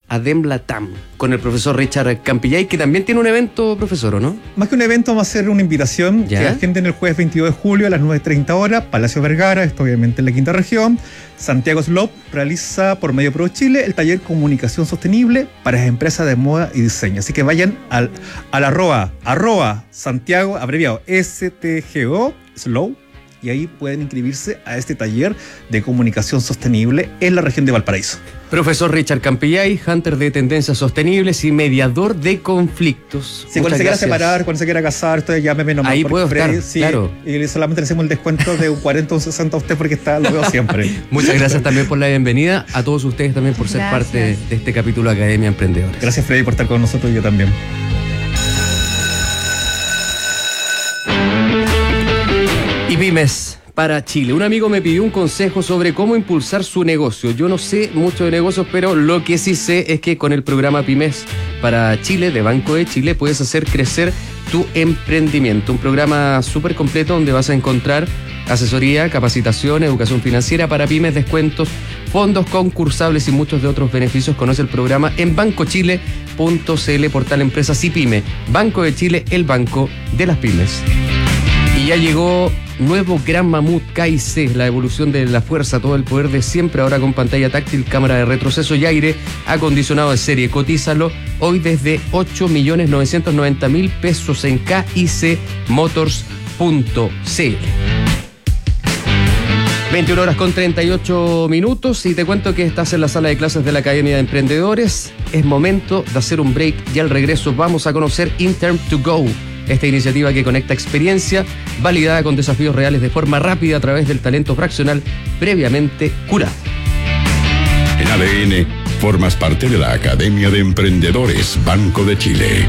ADEM Latam, con el profesor Richard Campillay, que también tiene un evento, profesor, ¿o no? Más que un evento, vamos a hacer una invitación que agenden el jueves 22 de julio a las 9:30 horas, Palacio Vergara, esto obviamente en la quinta región. Santiago Slope realiza por medio Pro Chile el taller Comunicación Sostenible para las empresas de moda y diseño. Así que vayan al arroba Santiago, abreviado STGO, Slope, y ahí pueden inscribirse a este taller de comunicación sostenible en la región de Valparaíso. Profesor Richard Campillay, hunter de tendencias sostenibles y mediador de conflictos. Sí, cuando se quiera separar, cuando se quiera casar, usted llámeme nomás. Ahí puedo Freddy, estar, sí, claro. Y solamente le hacemos el descuento de un 40 o un 60 a usted porque lo veo siempre. Muchas gracias también por la bienvenida. A todos ustedes también por ser parte de este capítulo de Academia Emprendedores. Gracias, Freddy, por estar con nosotros y yo también. Y pymes para Chile. Un amigo me pidió un consejo sobre cómo impulsar su negocio. Yo no sé mucho de negocios, pero lo que sí sé es que con el programa Pymes para Chile de Banco de Chile puedes hacer crecer tu emprendimiento. Un programa súper completo donde vas a encontrar asesoría, capacitación, educación financiera para pymes, descuentos, fondos concursables y muchos de otros beneficios. Conoce el programa en bancochile.cl, portal Empresas y Pyme. Banco de Chile, el banco de las pymes. Y ya llegó nuevo Gran Mamut KIC, la evolución de la fuerza, todo el poder de siempre, ahora con pantalla táctil, cámara de retroceso y aire acondicionado de serie. Cotízalo hoy desde 8.990.000 pesos en KICmotors.cl. 21 horas con 38 minutos y te cuento que estás en la sala de clases de la Academia de Emprendedores. Es momento de hacer un break y al regreso vamos a conocer Intern2Go. Esta iniciativa que conecta experiencia validada con desafíos reales de forma rápida a través del talento fraccional previamente curado. En ADN, formas parte de la Academia de Emprendedores Banco de Chile.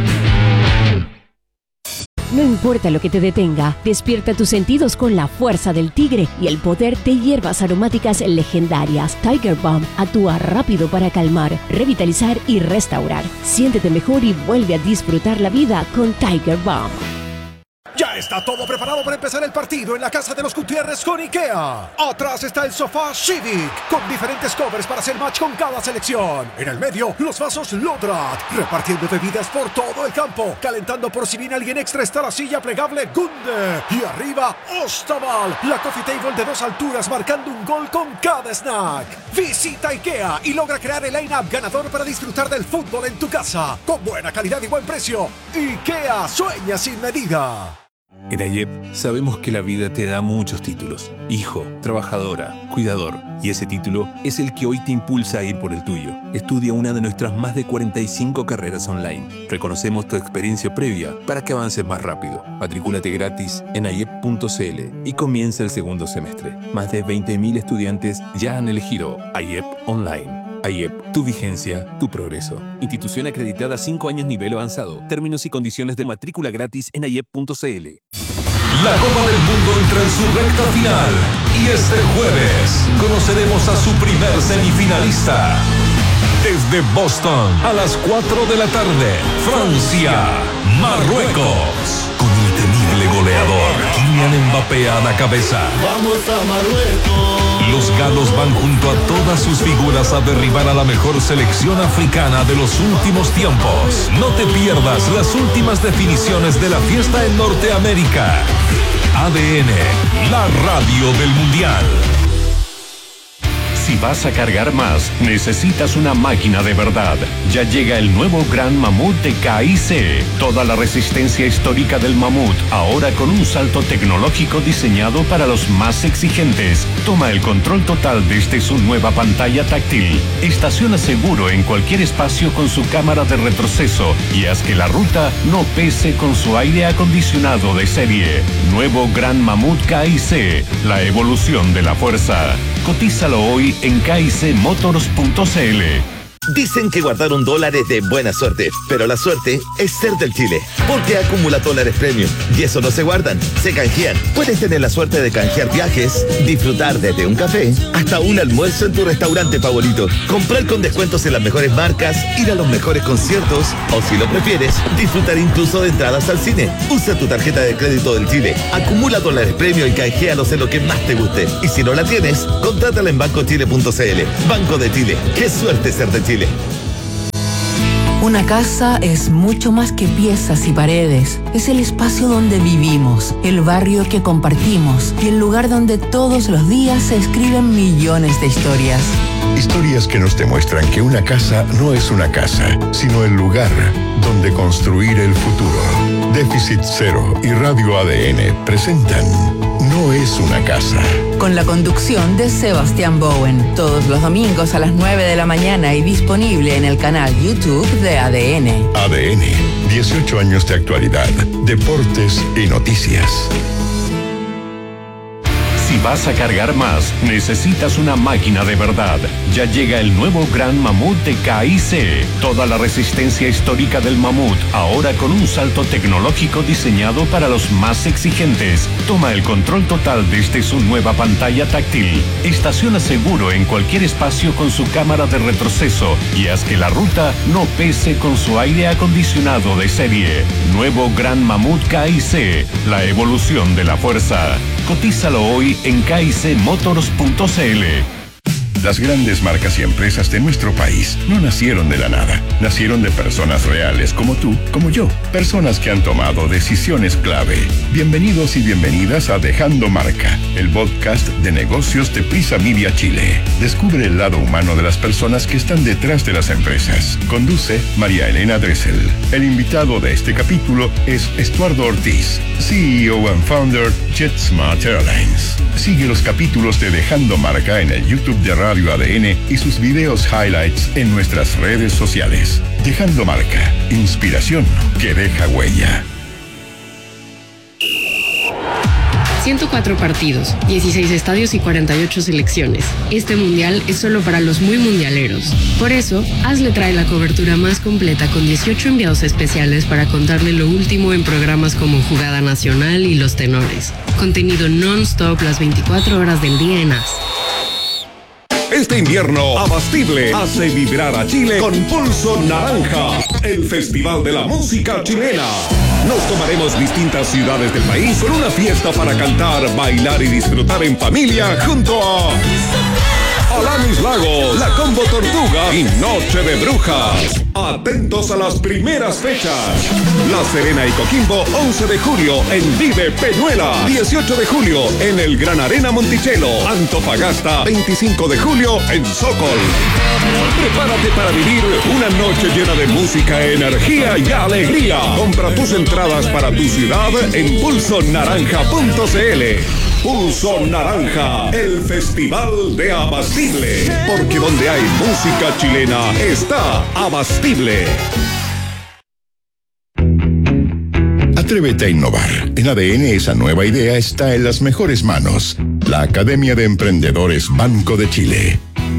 No importa lo que te detenga, despierta tus sentidos con la fuerza del tigre y el poder de hierbas aromáticas legendarias. Tiger Balm actúa rápido para calmar, revitalizar y restaurar. Siéntete mejor y vuelve a disfrutar la vida con Tiger Balm. Ya está todo preparado para empezar el partido en la casa de los Gutiérrez con IKEA. Atrás está el sofá Civic, con diferentes covers para hacer match con cada selección. En el medio, los vasos Lodrat, repartiendo bebidas por todo el campo. Calentando por si viene alguien extra está la silla plegable Gunde. Y arriba, Ostaval, la coffee table de 2 alturas marcando un gol con cada snack. Visita IKEA y logra crear el line-up ganador para disfrutar del fútbol en tu casa. Con buena calidad y buen precio. IKEA sueña sin medida. En AYEP sabemos que la vida te da muchos títulos. Hijo, trabajadora, cuidador. Y ese título es el que hoy te impulsa a ir por el tuyo. Estudia una de nuestras más de 45 carreras online. Reconocemos tu experiencia previa para que avances más rápido. Matricúlate gratis en ayep.cl y comienza el segundo semestre. Más de 20.000 estudiantes ya han elegido AYEP Online. AYEP, tu vigencia, tu progreso. Institución acreditada 5 años nivel avanzado. Términos y condiciones de matrícula gratis en ayep.cl. La Copa del Mundo entra en su recta final y este jueves conoceremos a su primer semifinalista. Desde Boston, a las 4 de la tarde, Francia, Marruecos. Con el temible goleador Kylian Mbappé a la cabeza. ¡Vamos a Marruecos! Los galos van junto a todas sus figuras a derribar a la mejor selección africana de los últimos tiempos. No te pierdas las últimas definiciones de la fiesta en Norteamérica. ADN, la radio del Mundial. Si vas a cargar más, necesitas una máquina de verdad. Ya llega el nuevo Gran Mamut de KIC. Toda la resistencia histórica del mamut, ahora con un salto tecnológico diseñado para los más exigentes. Toma el control total desde su nueva pantalla táctil. Estaciona seguro en cualquier espacio con su cámara de retroceso y haz que la ruta no pese con su aire acondicionado de serie. Nuevo Gran Mamut KIC, la evolución de la fuerza. Cotízalo hoy en KICmotors.cl. Dicen que guardar $1 es de buena suerte, pero la suerte es ser del Chile, porque acumula dólares premium y eso no se guardan, se canjean. Puedes tener la suerte de canjear viajes, disfrutar desde un café hasta un almuerzo en tu restaurante favorito, comprar con descuentos en las mejores marcas, ir a los mejores conciertos o, si lo prefieres, disfrutar incluso de entradas al cine. Usa tu tarjeta de crédito del Chile, acumula dólares premium y canjealos en lo que más te guste. Y si no la tienes, contrátala en bancochile.cl. Banco de Chile, qué suerte ser de Chile. Una casa es mucho más que piezas y paredes. Es el espacio donde vivimos, el barrio que compartimos y el lugar donde todos los días se escriben millones de historias. Historias que nos demuestran que una casa no es una casa, sino el lugar donde construir el futuro. Déficit Cero y Radio ADN presentan No es una casa. Con la conducción de Sebastián Bowen, todos los domingos a las 9 de la mañana y disponible en el canal YouTube de ADN. ADN, 18 años de actualidad, deportes y noticias. Si vas a cargar más, necesitas una máquina de verdad. Ya llega el nuevo Gran Mamut de KIC. Toda la resistencia histórica del mamut, ahora con un salto tecnológico diseñado para los más exigentes. Toma el control total desde su nueva pantalla táctil. Estaciona seguro en cualquier espacio con su cámara de retroceso y haz que la ruta no pese con su aire acondicionado de serie. Nuevo Gran Mamut KIC, la evolución de la fuerza. Cotízalo hoy en kicmotors.cl. Las grandes marcas y empresas de nuestro país no nacieron de la nada. Nacieron de personas reales como tú, como yo. Personas que han tomado decisiones clave. Bienvenidos y bienvenidas a Dejando Marca, el podcast de negocios de Prisa Media Chile. Descubre el lado humano de las personas que están detrás de las empresas. Conduce María Elena Dressel. El invitado de este capítulo es Estuardo Ortiz, CEO and founder JetSmart Airlines. Sigue los capítulos de Dejando Marca en el YouTube de Radio ADN y sus videos highlights en nuestras redes sociales. Dejando Marca, inspiración que deja huella. 104 partidos, 16 estadios y 48 selecciones. Este mundial es solo para los muy mundialeros. Por eso, AS le trae la cobertura más completa con 18 enviados especiales para contarle lo último en programas como Jugada Nacional y Los Tenores. Contenido non-stop las 24 horas del día en AS. Este invierno, Abastible hace vibrar a Chile con Pulso Naranja, el festival de la música chilena. Nos tomaremos distintas ciudades del país con una fiesta para cantar, bailar y disfrutar en familia junto a Alanis Lagos, La Combo Tortuga y Noche de Brujas. Atentos a las primeras fechas. La Serena y Coquimbo, 11 de julio en Vive Peñuela. 18 de julio en el Gran Arena Monticello. Antofagasta, 25 de julio en Sokol. Prepárate para vivir una noche llena de música, energía y alegría. Compra tus entradas para tu ciudad en pulsonaranja.cl. Pulso Naranja, el festival de Abastible. Porque donde hay música chilena está Abastible. Atrévete a innovar. En ADN esa nueva idea está en las mejores manos. La Academia de Emprendedores Banco de Chile.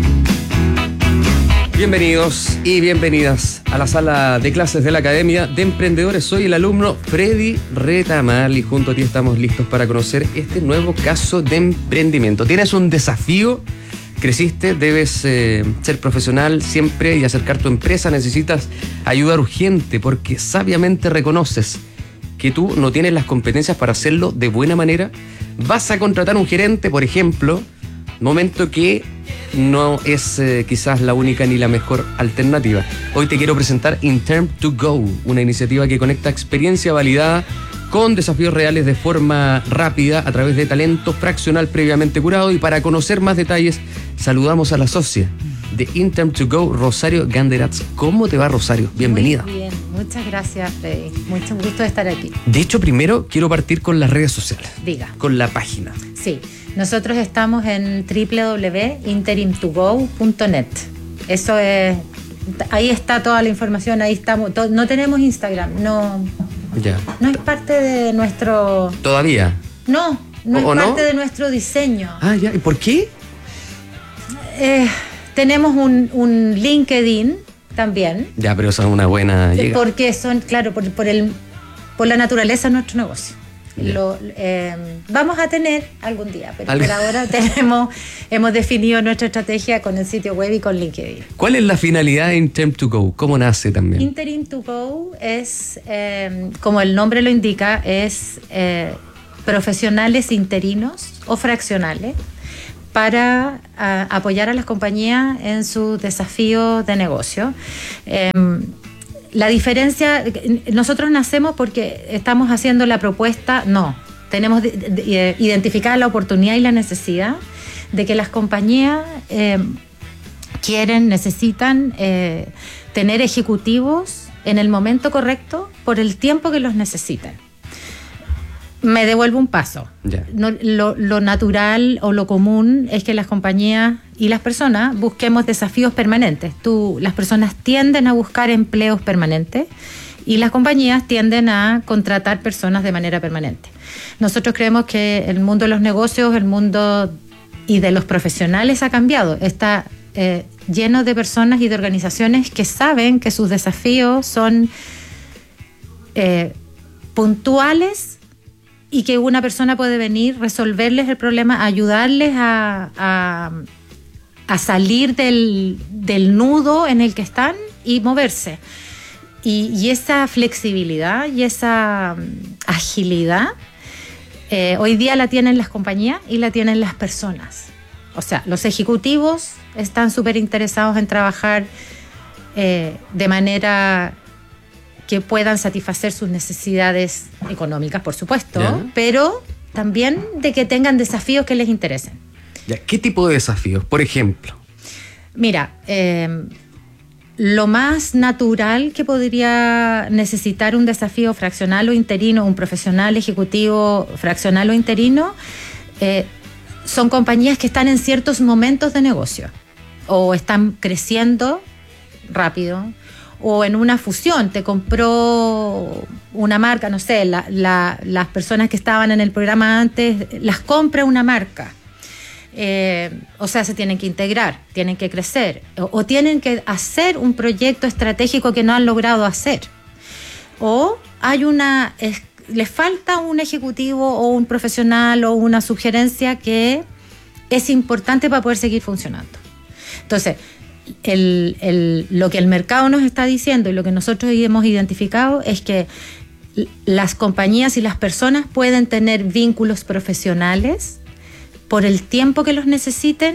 Bienvenidos y bienvenidas a la sala de clases de la Academia de Emprendedores. Soy el alumno Freddy Retamal y junto a ti estamos listos para conocer este nuevo caso de emprendimiento. ¿Tienes un desafío? ¿Creciste? ¿Debes ser profesional siempre y acercar tu empresa? ¿Necesitas ayuda urgente porque sabiamente reconoces que tú no tienes las competencias para hacerlo de buena manera? ¿Vas a contratar un gerente, por ejemplo? Momento que no es quizás la única ni la mejor alternativa. Hoy te quiero presentar Intern2Go, una iniciativa que conecta experiencia validada con desafíos reales de forma rápida a través de talento fraccional previamente curado. Y para conocer más detalles, saludamos a la socia de Intern2Go, Rosario Ganderatz. ¿Cómo te va, Rosario? Bienvenida. Muy bien, muchas gracias, Freddy. Mucho gusto de estar aquí. De hecho, primero quiero partir con las redes sociales. Diga. Con la página. Sí. Nosotros estamos en www.interim2go.net. Eso es, ahí está toda la información, ahí estamos. No tenemos Instagram, no es parte de nuestro... ¿Todavía? No es parte de nuestro diseño. Ah, ya, ¿y por qué? Tenemos un LinkedIn también. Ya, pero eso es una buena llegada. Porque son, claro, por la naturaleza de nuestro negocio. Vamos a tener algún día, pero por ahora hemos definido nuestra estrategia con el sitio web y con LinkedIn. ¿Cuál es la finalidad de Intern2Go? ¿Cómo nace también? Intern2Go es, como el nombre lo indica, es profesionales interinos o fraccionales para apoyar a las compañías en sus desafíos de negocio. La diferencia, nosotros nacemos porque estamos haciendo la propuesta, no, tenemos identificada la oportunidad y la necesidad de que las compañías necesitan tener ejecutivos en el momento correcto por el tiempo que los necesitan. Me devuelvo un paso. Yeah. Lo natural o lo común es que las compañías y las personas busquemos desafíos permanentes. Las personas tienden a buscar empleos permanentes y las compañías tienden a contratar personas de manera permanente. Nosotros creemos que el mundo de los negocios, el mundo y de los profesionales ha cambiado. Está lleno de personas y de organizaciones que saben que sus desafíos son puntuales y que una persona puede venir, resolverles el problema, ayudarles a salir del nudo en el que están y moverse. Y esa flexibilidad y esa agilidad hoy día la tienen las compañías y la tienen las personas. O sea, los ejecutivos están súper interesados en trabajar de manera que puedan satisfacer sus necesidades económicas, por supuesto, ¿ya? Pero también de que tengan desafíos que les interesen. ¿Ya? ¿Qué tipo de desafíos? Por ejemplo. Mira, lo más natural que podría necesitar un desafío fraccional o interino, un profesional ejecutivo fraccional o interino, son compañías que están en ciertos momentos de negocio o están creciendo rápido, o en una fusión, te compró una marca, no sé, las personas que estaban en el programa antes, las compra una marca. O sea, se tienen que integrar, tienen que crecer, o tienen que hacer un proyecto estratégico que no han logrado hacer. O les falta un ejecutivo o un profesional o una sugerencia que es importante para poder seguir funcionando. Entonces, lo que el mercado nos está diciendo y lo que nosotros hemos identificado es que las compañías y las personas pueden tener vínculos profesionales por el tiempo que los necesiten,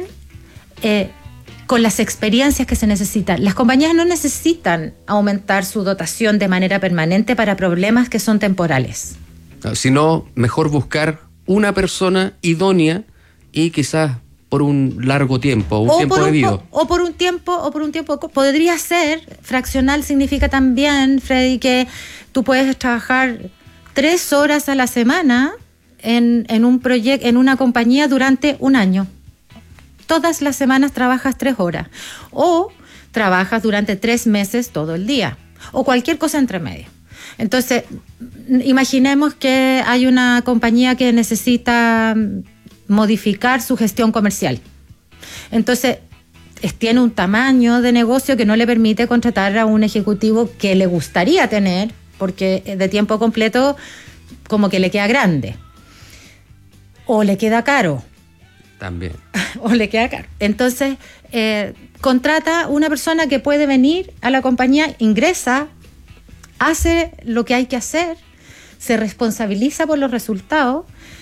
con las experiencias que se necesitan. Las compañías no necesitan aumentar su dotación de manera permanente para problemas que son temporales. Sino mejor buscar una persona idónea y quizás por un largo tiempo, un tiempo debido. O por un tiempo. Podría ser, fraccional significa también, Freddy, que tú puedes trabajar 3 horas a la semana en un proyecto, en una compañía durante un año. Todas las semanas trabajas 3 horas. O trabajas durante 3 meses todo el día. O cualquier cosa entre medio. Entonces, imaginemos que hay una compañía que necesita modificar su gestión comercial. Entonces, tiene un tamaño de negocio que no le permite contratar a un ejecutivo que le gustaría tener, porque de tiempo completo como que le queda grande. O le queda caro. También. O le queda caro. Entonces, contrata una persona que puede venir a la compañía, ingresa, hace lo que hay que hacer, se responsabiliza por los resultados,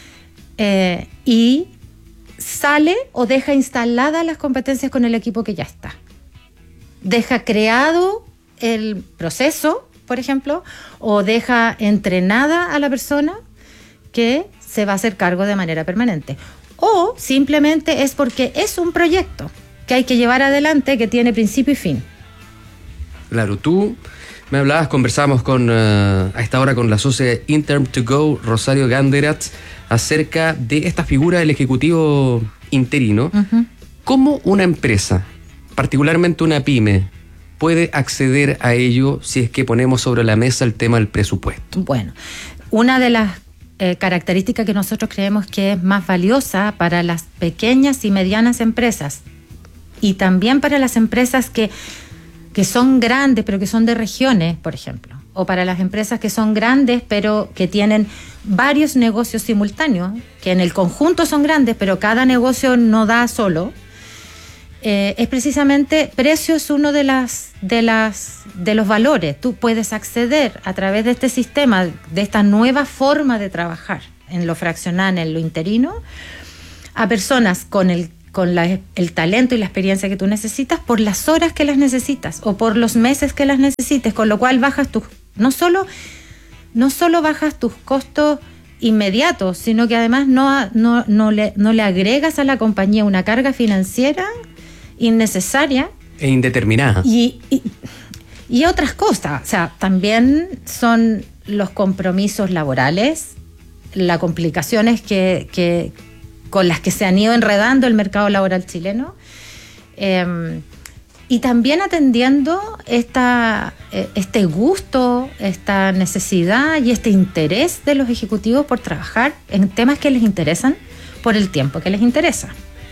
y sale o deja instaladas las competencias con el equipo que ya está. Deja creado el proceso, por ejemplo, o deja entrenada a la persona que se va a hacer cargo de manera permanente. O simplemente es porque es un proyecto que hay que llevar adelante, que tiene principio y fin. Claro, tú me hablabas, conversamos a esta hora con la socia Intern2Go, Rosario Ganderat, acerca de esta figura del ejecutivo interino. Uh-huh. ¿Cómo una empresa, particularmente una pyme, puede acceder a ello si es que ponemos sobre la mesa el tema del presupuesto? Bueno, una de las características que nosotros creemos que es más valiosa para las pequeñas y medianas empresas y también para las empresas que son grandes pero que son de regiones, por ejemplo, o para las empresas que son grandes pero que tienen varios negocios simultáneos, que en el conjunto son grandes pero cada negocio no da solo, es precisamente precio es uno de los valores. Tú puedes acceder a través de este sistema, de esta nueva forma de trabajar en lo fraccional, en lo interino, a personas con el talento y la experiencia que tú necesitas por las horas que las necesitas o por los meses que las necesites, con lo cual bajas no solo bajas tus costos inmediatos, sino que además no le agregas a la compañía una carga financiera innecesaria e indeterminada. Y otras cosas, o sea, también son los compromisos laborales, las complicaciones con las que se han ido enredando el mercado laboral chileno, y también atendiendo este gusto, esta necesidad y este interés de los ejecutivos por trabajar en temas que les interesan por el tiempo que les interesa.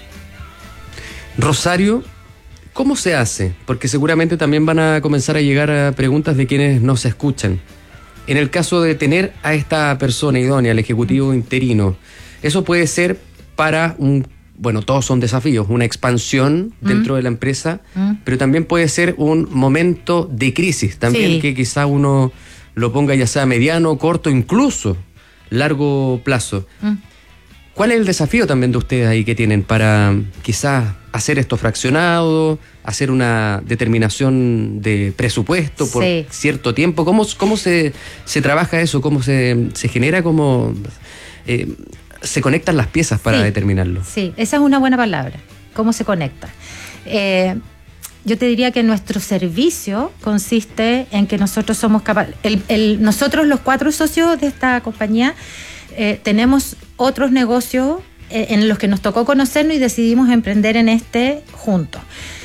Rosario, ¿cómo se hace? Porque seguramente también van a comenzar a llegar preguntas de quienes nos escuchan. En el caso de tener a esta persona idónea, el ejecutivo interino, eso puede ser para todos son desafíos, una expansión dentro de la empresa, pero también puede ser un momento de crisis, también que quizá uno lo ponga ya sea mediano, corto, incluso largo plazo. ¿Cuál es el desafío también de ustedes ahí que tienen para quizás hacer esto fraccionado, hacer una determinación de presupuesto por cierto tiempo? ¿Cómo se trabaja eso? ¿Cómo se genera? ¿Cómo se conectan las piezas para determinarlo? Sí, esa es una buena palabra. ¿Cómo se conecta? Yo te diría que nuestro servicio consiste en que nosotros somos capaces... Nosotros, los 4 socios de esta compañía, tenemos otros negocios en los que nos tocó conocernos y decidimos emprender en este juntos.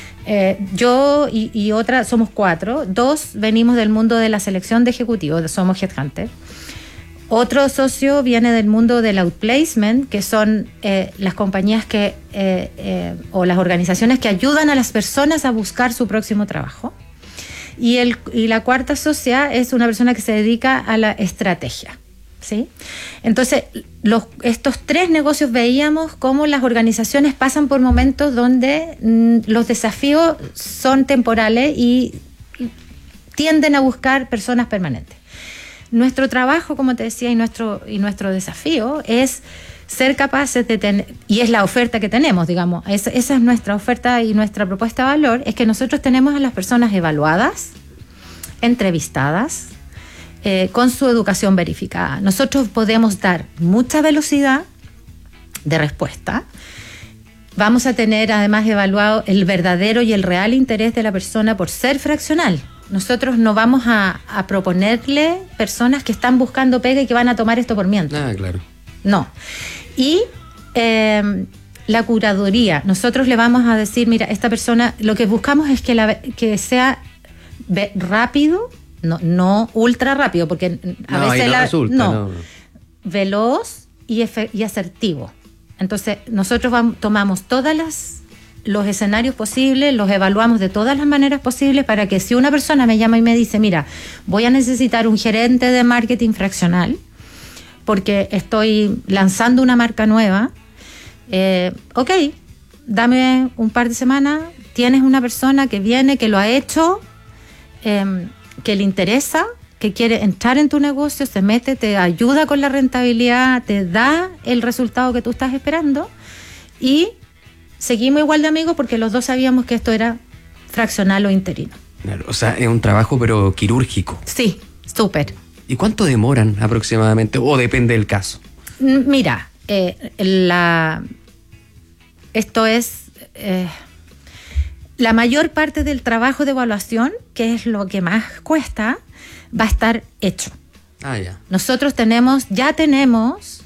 Yo y otra, somos 4. 2 venimos del mundo de la selección de ejecutivos, somos headhunters. Otro socio viene del mundo del outplacement, que son las compañías o las organizaciones que ayudan a las personas a buscar su próximo trabajo. Y la cuarta socia es una persona que se dedica a la estrategia. ¿Sí? Entonces, estos 3 negocios veíamos cómo las organizaciones pasan por momentos donde los desafíos son temporales y tienden a buscar personas permanentes. Nuestro trabajo, como te decía, y nuestro desafío es ser capaces de tener, y es la oferta que tenemos, digamos, esa es nuestra oferta y nuestra propuesta de valor, es que nosotros tenemos a las personas evaluadas, entrevistadas, con su educación verificada. Nosotros podemos dar mucha velocidad de respuesta. Vamos a tener además evaluado el verdadero y el real interés de la persona por ser fraccional. Nosotros no vamos a proponerle personas que están buscando pega y que van a tomar esto por mientras. Claro. No. Y la curaduría. Nosotros le vamos a decir, mira, esta persona, lo que buscamos es que sea rápido, no ultra rápido, porque a veces veloz y asertivo. Entonces, nosotros tomamos los escenarios posibles, los evaluamos de todas las maneras posibles para que si una persona me llama y me dice, mira, voy a necesitar un gerente de marketing fraccional porque estoy lanzando una marca nueva, ok, dame un par de semanas, tienes una persona que viene, que lo ha hecho, que le interesa, que quiere entrar en tu negocio, se mete, te ayuda con la rentabilidad, te da el resultado que tú estás esperando y seguimos igual de amigos porque los dos sabíamos que esto era fraccional o interino. Claro, o sea, es un trabajo pero quirúrgico. Sí, súper. ¿Y cuánto demoran aproximadamente? ¿O depende del caso? Mira, esto es... la mayor parte del trabajo de evaluación, que es lo que más cuesta, va a estar hecho. Ya. Nosotros ya tenemos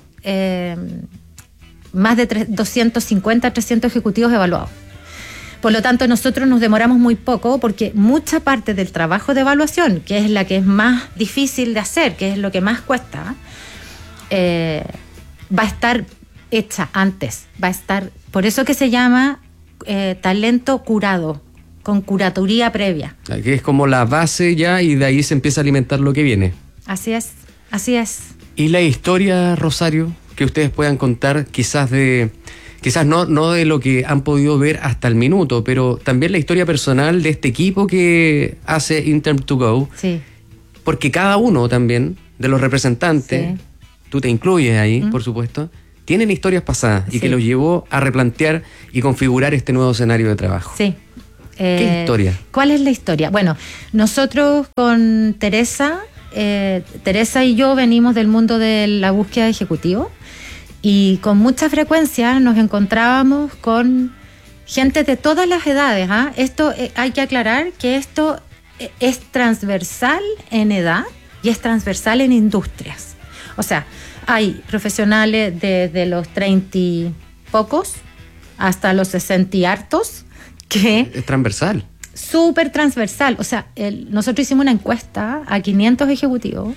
más de 250, 300 ejecutivos evaluados. Por lo tanto, nosotros nos demoramos muy poco porque mucha parte del trabajo de evaluación, que es la que es más difícil de hacer, que es lo que más cuesta, va a estar hecha antes. Por eso que se llama talento curado, con curatoría previa. Que es como la base ya y de ahí se empieza a alimentar lo que viene. Así es. ¿Y la historia, Rosario, que ustedes puedan contar quizás no de lo que han podido ver hasta el minuto, pero también la historia personal de este equipo que hace Intern2Go? Sí. Porque cada uno también de los representantes, tú te incluyes ahí, por supuesto, tienen historias pasadas y que los llevó a replantear y configurar este nuevo escenario de trabajo. Sí. ¿Qué historia? ¿Cuál es la historia? Bueno, nosotros con Teresa y yo venimos del mundo de la búsqueda de ejecutivo y con mucha frecuencia nos encontrábamos con gente de todas las edades. Esto hay que aclarar que esto es transversal en edad y es transversal en industrias. O sea, hay profesionales desde los 30 y pocos hasta los 60 y hartos que... Es transversal. Súper transversal. O sea, nosotros hicimos una encuesta a 500 ejecutivos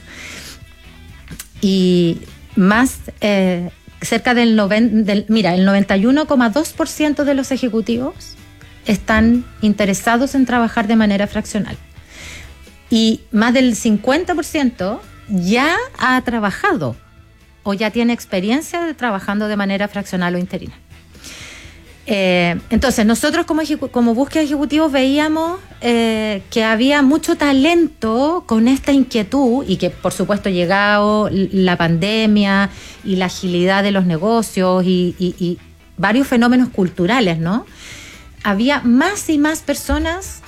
y más... cerca del 91,2% de los ejecutivos están interesados en trabajar de manera fraccional. Y más del 50% ya ha trabajado o ya tiene experiencia de trabajando de manera fraccional o interina. Entonces, nosotros como búsqueda de ejecutivos veíamos que había mucho talento con esta inquietud y que, por supuesto, llegado la pandemia y la agilidad de los negocios y varios fenómenos culturales, ¿no? Había más y más personas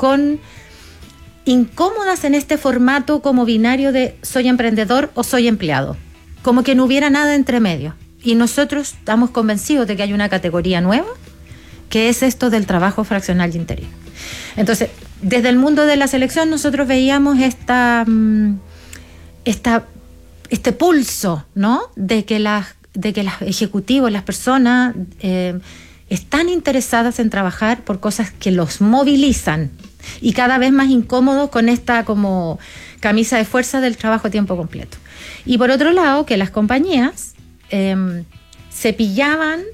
incómodas en este formato como binario de soy emprendedor o soy empleado, como que no hubiera nada entre medio. Y nosotros estamos convencidos de que hay una categoría nueva, que es esto del trabajo fraccional y interino. Entonces, desde el mundo de la selección nosotros veíamos este pulso, ¿no? De que los ejecutivos, las personas están interesadas en trabajar por cosas que los movilizan y cada vez más incómodos con esta como camisa de fuerza del trabajo a tiempo completo. Y por otro lado, que las compañías se pillan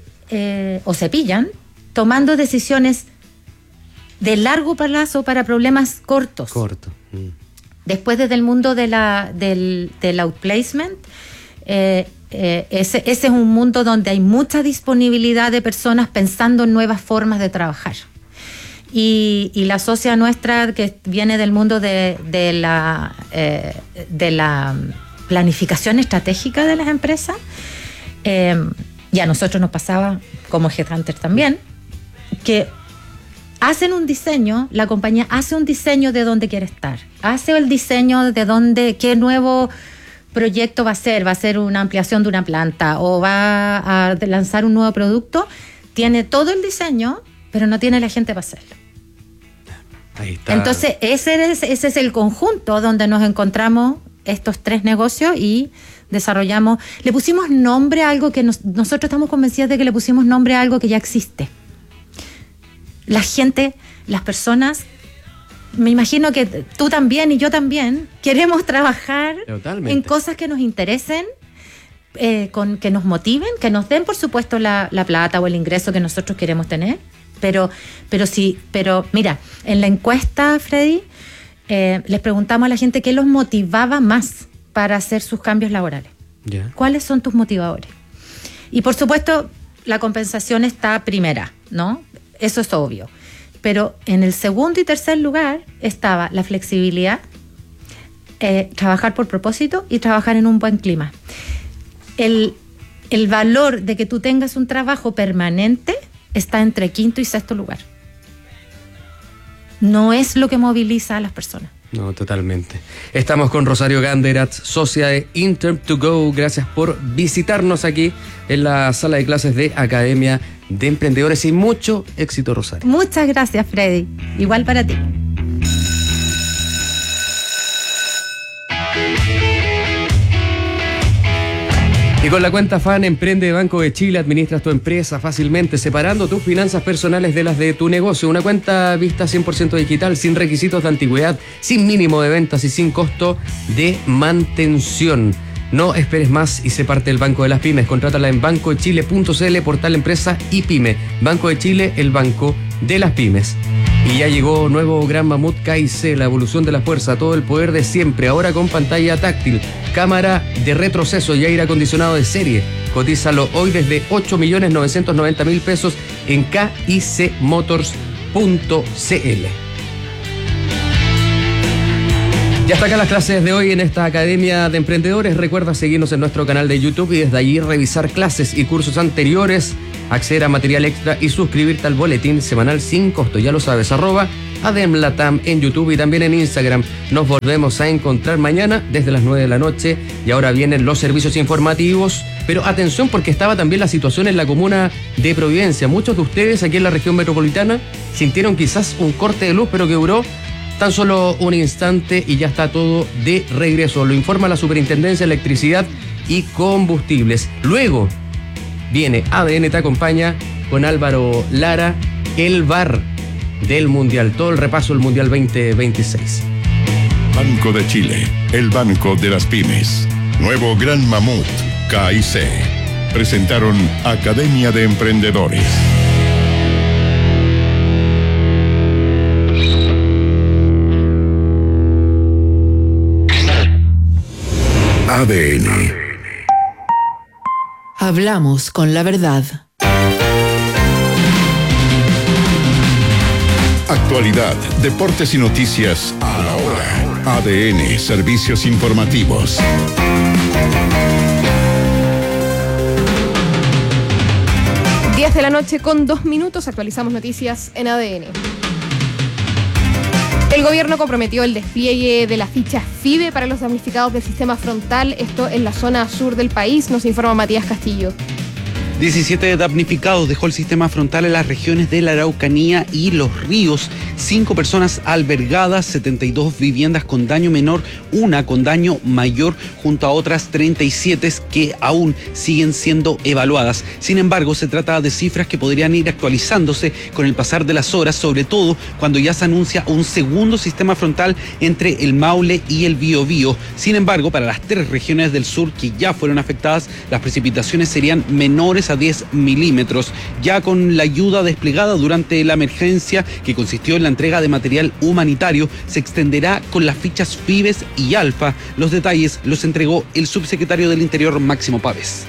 tomando decisiones de largo plazo para problemas cortos. Después, desde el mundo del outplacement, ese es un mundo donde hay mucha disponibilidad de personas pensando en nuevas formas de trabajar. Y la socia nuestra, que viene del mundo de la planificación estratégica de las empresas, y a nosotros nos pasaba como headhunter también, que hacen un diseño, la compañía hace un diseño de dónde quiere estar, hace el diseño de qué nuevo proyecto va a ser una ampliación de una planta o va a lanzar un nuevo producto, tiene todo el diseño, pero no tiene la gente para hacerlo. Ahí está. Entonces, ese es el conjunto donde nos encontramos estos tres negocios y desarrollamos, le pusimos nombre a algo que nosotros estamos convencidos de que le pusimos nombre a algo que ya existe. La gente, las personas, me imagino que tú también y yo también queremos trabajar en cosas que nos interesen, que nos motiven, que nos den, por supuesto, la plata o el ingreso que nosotros queremos tener. Pero mira, en la encuesta, Freddy, les preguntamos a la gente qué los motivaba más para hacer sus cambios laborales. Yeah. ¿Cuáles son tus motivadores? Y por supuesto, la compensación está primera, ¿no? Eso es obvio. Pero en el segundo y tercer lugar estaba la flexibilidad, trabajar por propósito y trabajar en un buen clima. El valor de que tú tengas un trabajo permanente está entre quinto y sexto lugar. No es lo que moviliza a las personas. No, totalmente. Estamos con Rosario Ganderat, socia de Intern2Go. Gracias por visitarnos aquí en la sala de clases de Academia de Emprendedores y mucho éxito, Rosario. Muchas gracias, Freddy. Igual para ti. Y con la cuenta FAN Emprende de Banco de Chile administras tu empresa fácilmente, separando tus finanzas personales de las de tu negocio. Una cuenta vista 100% digital, sin requisitos de antigüedad, sin mínimo de ventas y sin costo de mantención. No esperes más y sé parte del Banco de las Pymes. Contrátala en bancochile.cl, portal empresa y pyme. Banco de Chile, el banco de las pymes. Y ya llegó nuevo Gran Mamut KIC, la evolución de la fuerza, todo el poder de siempre, ahora con pantalla táctil, cámara de retroceso y aire acondicionado de serie. Cotízalo hoy desde 8.990.000 pesos en KICmotors.cl. Ya está acá las clases de hoy en esta Academia de Emprendedores. Recuerda seguirnos en nuestro canal de YouTube y desde allí revisar clases y cursos anteriores, acceder a material extra y suscribirte al boletín semanal sin costo. Ya lo sabes, @ADEMLATAM en YouTube y también en Instagram. Nos volvemos a encontrar mañana desde las 9 de la noche y ahora vienen los servicios informativos. Pero atención, porque estaba también la situación en la comuna de Providencia. Muchos de ustedes aquí en la región metropolitana sintieron quizás un corte de luz, pero que duró tan solo un instante y ya está todo de regreso. Lo informa la Superintendencia de Electricidad y Combustibles. Luego viene ADN Te Acompaña con Álvaro Lara, el VAR del Mundial. Todo el repaso del Mundial 2026. Banco de Chile, el banco de las pymes. Nuevo Gran Mamut, KIC. Presentaron Academia de Emprendedores. ADN. Hablamos con la verdad. Actualidad, deportes y noticias a la hora. ADN, servicios informativos. 10 de la noche con 2 minutos, actualizamos noticias en ADN. El gobierno comprometió el despliegue de la ficha FIBE para los damnificados del sistema frontal, esto en la zona sur del país, nos informa Matías Castillo. 17 damnificados dejó el sistema frontal en las regiones de la Araucanía y Los Ríos. 5 personas albergadas, 72 viviendas con daño menor, 1 con daño mayor, junto a otras 37 que aún siguen siendo evaluadas. Sin embargo, se trata de cifras que podrían ir actualizándose con el pasar de las horas, sobre todo cuando ya se anuncia un segundo sistema frontal entre el Maule y el Biobío. Sin embargo, para las 3 regiones del sur que ya fueron afectadas, las precipitaciones serían menores a 10 milímetros. Ya con la ayuda desplegada durante la emergencia, que consistió en la entrega de material humanitario, se extenderá con las fichas FIBES y Alfa. Los detalles los entregó el subsecretario del Interior, Máximo Pávez.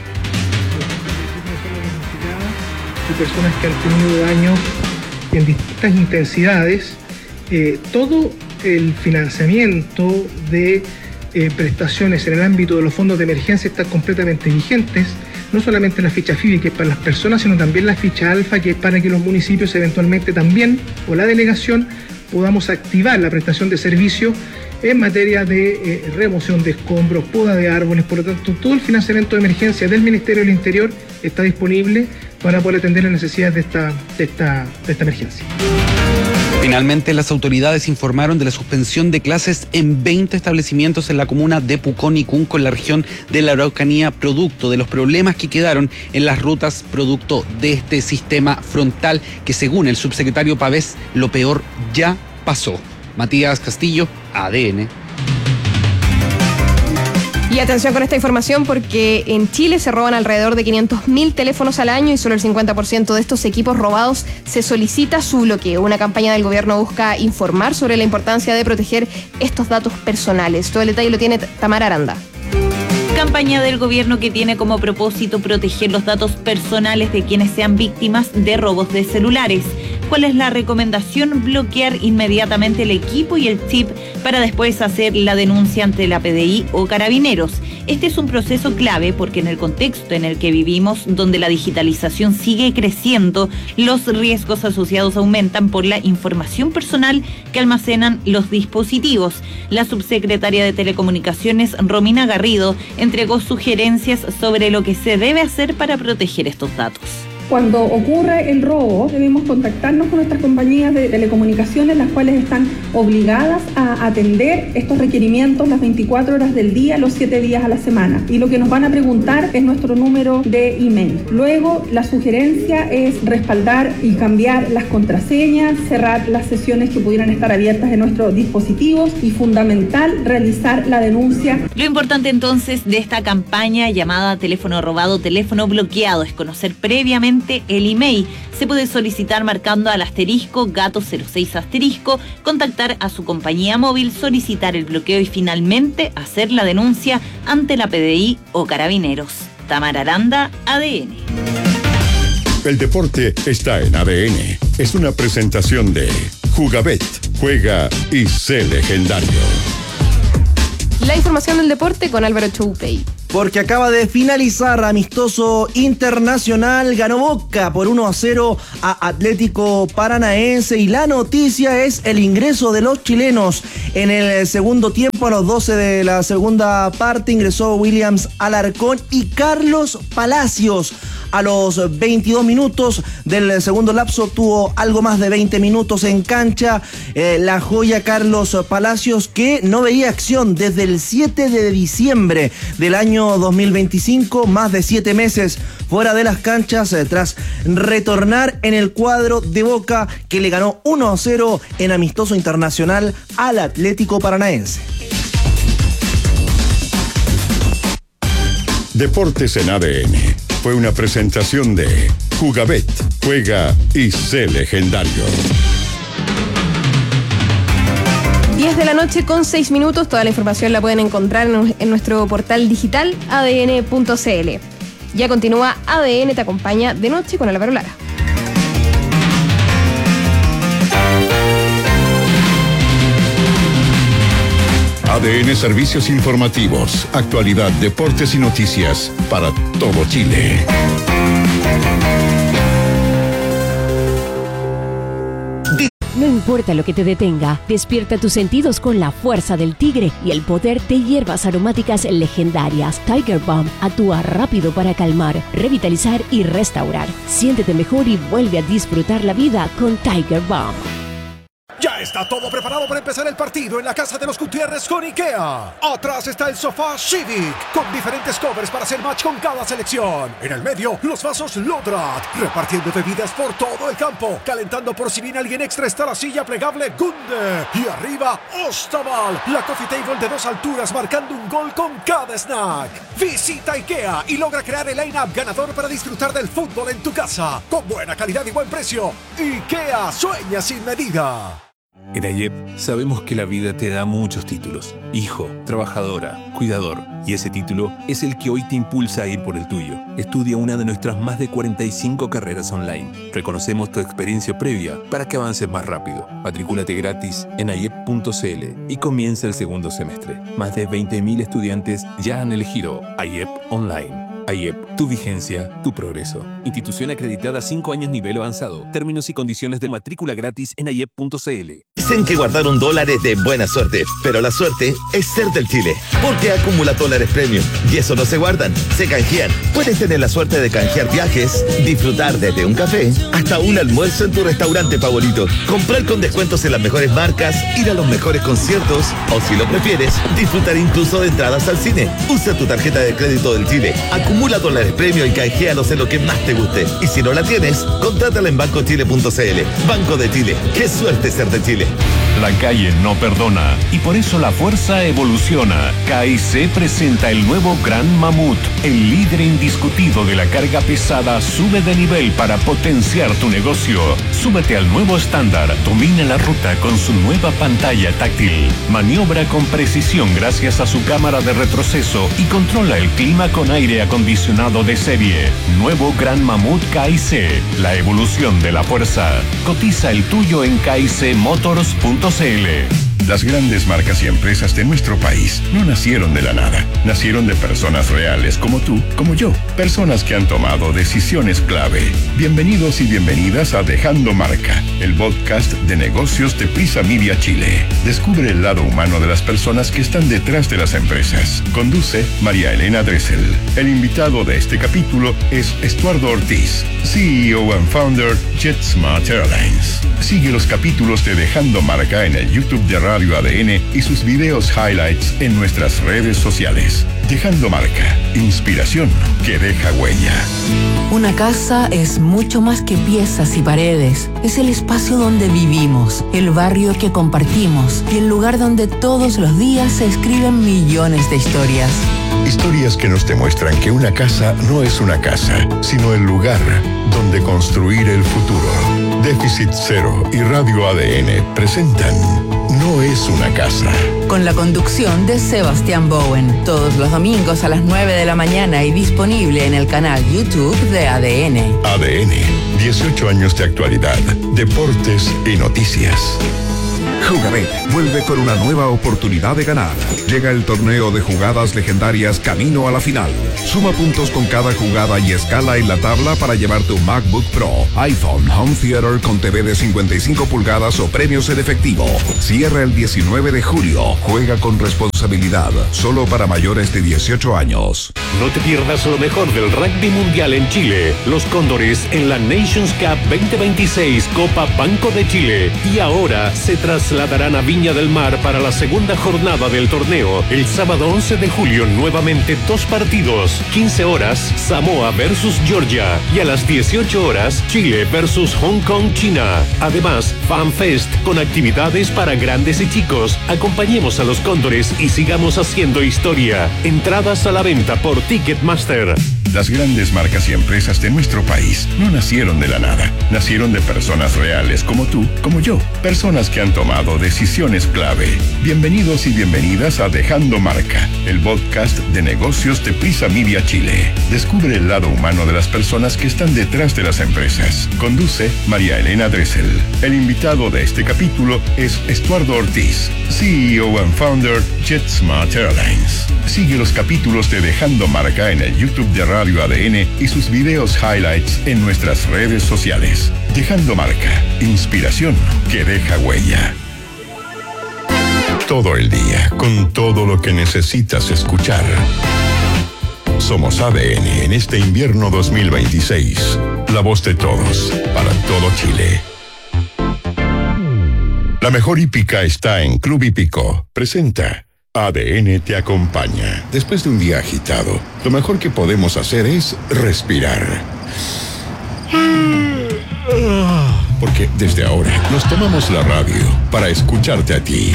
Y personas que han tenido daños en distintas intensidades, todo el financiamiento de prestaciones en el ámbito de los fondos de emergencia están completamente vigentes. No solamente la ficha FIBE, que es para las personas, sino también la ficha Alfa, que es para que los municipios eventualmente también, o la delegación, podamos activar la prestación de servicio en materia de remoción de escombros, poda de árboles. Por lo tanto, todo el financiamiento de emergencia del Ministerio del Interior está disponible para poder atender las necesidades de esta emergencia. Finalmente, las autoridades informaron de la suspensión de clases en 20 establecimientos en la comuna de Pucón y Cunco, en la región de la Araucanía, producto de los problemas que quedaron en las rutas producto de este sistema frontal que, según el subsecretario Pavés, lo peor ya pasó. Matías Castillo, ADN. Y atención con esta información, porque en Chile se roban alrededor de 500.000 teléfonos al año y solo el 50% de estos equipos robados se solicita su bloqueo. Una campaña del gobierno busca informar sobre la importancia de proteger estos datos personales. Todo el detalle lo tiene Tamara Aranda. Campaña del gobierno que tiene como propósito proteger los datos personales de quienes sean víctimas de robos de celulares. ¿Cuál es la recomendación? Bloquear inmediatamente el equipo y el chip para después hacer la denuncia ante la PDI o Carabineros. Este es un proceso clave porque en el contexto en el que vivimos, donde la digitalización sigue creciendo, los riesgos asociados aumentan por la información personal que almacenan los dispositivos. La subsecretaria de Telecomunicaciones, Romina Garrido, entregó sugerencias sobre lo que se debe hacer para proteger estos datos. Cuando ocurre el robo, debemos contactarnos con nuestras compañías de telecomunicaciones, las cuales están obligadas a atender estos requerimientos las 24 horas del día, los 7 días a la semana. Y lo que nos van a preguntar es nuestro número de email. Luego, la sugerencia es respaldar y cambiar las contraseñas, cerrar las sesiones que pudieran estar abiertas en nuestros dispositivos y, fundamental, realizar la denuncia. Lo importante entonces de esta campaña llamada teléfono robado, teléfono bloqueado, es conocer previamente el email. Se puede solicitar marcando al asterisco gato 06 asterisco, contactar a su compañía móvil, solicitar el bloqueo y finalmente hacer la denuncia ante la PDI o Carabineros. Tamara Aranda, ADN. El deporte está en ADN. Es una presentación de Jugabet. Juega y sé legendario. La información del deporte con Álvaro Choupey. Porque acaba de finalizar amistoso internacional, ganó Boca por 1-0 a Atlético Paranaense y la noticia es el ingreso de los chilenos. En el segundo tiempo, a los 12 de la segunda parte, ingresó Williams Alarcón y Carlos Palacios. A los 22 minutos del segundo lapso tuvo algo más de 20 minutos en cancha. La joya Carlos Palacios, que no veía acción desde el 7 de diciembre del año 2025, más de 7 meses fuera de las canchas tras retornar en el cuadro de Boca, que le ganó 1-0 en amistoso internacional al Atlético Paranaense. Deportes en ADN. Fue una presentación de Jugabet, juega y sé legendario. 10 de la noche con 6 minutos. Toda la información la pueden encontrar en nuestro portal digital adn.cl. Ya continúa ADN Te Acompaña de Noche con Álvaro Lara. ADN Servicios Informativos, actualidad, deportes y noticias para todo Chile. No importa lo que te detenga, despierta tus sentidos con la fuerza del tigre y el poder de hierbas aromáticas legendarias. Tiger Balm actúa rápido para calmar, revitalizar y restaurar. Siéntete mejor y vuelve a disfrutar la vida con Tiger Balm. Ya está todo preparado para empezar el partido en la casa de los Gutiérrez con IKEA. Atrás está el sofá Civic, con diferentes covers para hacer match con cada selección. En el medio, los vasos Lodrat, repartiendo bebidas por todo el campo. Calentando por si viene alguien extra está la silla plegable Gunde. Y arriba, Ostaval, la coffee table de 2 alturas, marcando un gol con cada snack. Visita IKEA y logra crear el line-up ganador para disfrutar del fútbol en tu casa. Con buena calidad y buen precio. IKEA, sueña sin medida. En AYEP sabemos que la vida te da muchos títulos. Hijo, trabajadora, cuidador. Y ese título es el que hoy te impulsa a ir por el tuyo. Estudia una de nuestras más de 45 carreras online. Reconocemos tu experiencia previa para que avances más rápido. Matricúlate gratis en ayep.cl y comienza el segundo semestre. Más de 20.000 estudiantes ya han elegido AYEP Online. AYEP, tu vigencia, tu progreso. Institución acreditada 5 años nivel avanzado. Términos y condiciones de matrícula gratis en ayep.cl. Dicen que guardar $1 es de buena suerte, pero la suerte es ser del Chile. Porque acumula dólares premium y eso no se guardan, se canjean. Puedes tener la suerte de canjear viajes, disfrutar desde un café hasta un almuerzo en tu restaurante favorito, comprar con descuentos en las mejores marcas, ir a los mejores conciertos o, si lo prefieres, disfrutar incluso de entradas al cine. Usa tu tarjeta de crédito del Chile, acumula dólares premium y canjealos en lo que más te guste. Y si no la tienes, contrátala en bancochile.cl. Banco de Chile, qué suerte ser de Chile. La calle no perdona y por eso la fuerza evoluciona. KIC presenta el nuevo Gran Mamut. El líder indiscutido de la carga pesada sube de nivel para potenciar tu negocio. Súbete al nuevo estándar. Domina la ruta con su nueva pantalla táctil. Maniobra con precisión gracias a su cámara de retroceso y controla el clima con aire acondicionado de serie. Nuevo Gran Mamut KIC. La evolución de la fuerza. Cotiza el tuyo en kicmotors.cl. Las grandes marcas y empresas de nuestro país no nacieron de la nada. Nacieron de personas reales como tú, como yo. Personas que han tomado decisiones clave. Bienvenidos y bienvenidas a Dejando Marca, el podcast de negocios de Prisa Media Chile. Descubre el lado humano de las personas que están detrás de las empresas. Conduce María Elena Dressel. El invitado de este capítulo es Estuardo Ortiz, CEO and founder JetSmart Airlines. Sigue los capítulos de Dejando Marca en el YouTube de Radio ADN y sus videos highlights en nuestras redes sociales. Dejando Marca, inspiración que deja huella. Una casa es mucho más que piezas y paredes. Es el espacio donde vivimos, el barrio que compartimos y el lugar donde todos los días se escriben millones de historias. Historias que nos demuestran que una casa no es una casa, sino el lugar donde construir el futuro. Déficit Cero y Radio ADN presentan No es una casa. Con la conducción de Sebastián Bowen, todos los domingos a las 9 de la mañana y disponible en el canal YouTube de ADN. ADN, 18 años de actualidad, deportes y noticias. Jugabet vuelve con una nueva oportunidad de ganar. Llega el torneo de jugadas legendarias camino a la final. Suma puntos con cada jugada y escala en la tabla para llevarte un MacBook Pro, iPhone, Home Theater con TV de 55 pulgadas o premios en efectivo. Cierra el 19 de julio. Juega con responsabilidad. Solo para mayores de 18 años. No te pierdas lo mejor del rugby mundial en Chile. Los Cóndores en la Nations Cup 2026 Copa Banco de Chile. Y ahora se trasladarán a Viña del Mar para la segunda jornada del torneo. El sábado 11 de julio nuevamente 2 partidos. 15 horas Samoa versus Georgia. Y a las 18 horas Chile versus Hong Kong, China. Además, FanFest con actividades para grandes y chicos. Acompañemos a los Cóndores y sigamos haciendo historia. Entradas a la venta por Ticketmaster. Las grandes marcas y empresas de nuestro país no nacieron de la nada. Nacieron de personas reales como tú, como yo. Personas que han tomado decisiones clave. Bienvenidos y bienvenidas a Dejando Marca, el podcast de negocios de Prisa Media Chile. Descubre el lado humano de las personas que están detrás de las empresas. Conduce María Elena Dressel. El invitado de este capítulo es Estuardo Ortiz, CEO and founder JetSmart Airlines. Sigue los capítulos de Dejando Marca en el YouTube de Radio ADN y sus videos highlights en nuestras redes sociales. Dejando Marca, inspiración que deja huella. Todo el día, con todo lo que necesitas escuchar. Somos ADN en este invierno 2026. La voz de todos, para todo Chile. La mejor hípica está en Club Hípico. Presenta ADN te acompaña. Después de un día agitado, lo mejor que podemos hacer es respirar. Porque desde ahora nos tomamos la radio para escucharte a ti.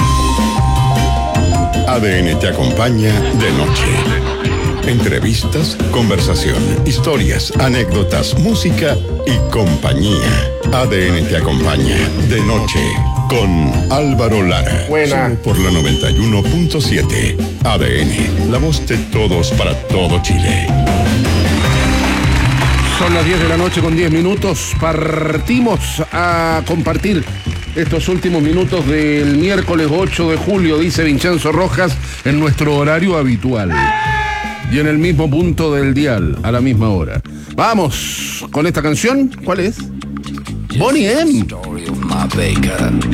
ADN te acompaña de noche. Entrevistas, conversación, historias, anécdotas, música y compañía. ADN te acompaña de noche con Álvaro Lara. Buena. Solo por la 91.7. ADN, la voz de todos para todo Chile. Son las 10 de la noche con 10 minutos. Partimos a compartir estos últimos minutos del miércoles 8 de julio, dice Vincenzo Rojas, en nuestro horario habitual. Y en el mismo punto del dial, a la misma hora. Vamos con esta canción. ¿Cuál es? Bonnie M.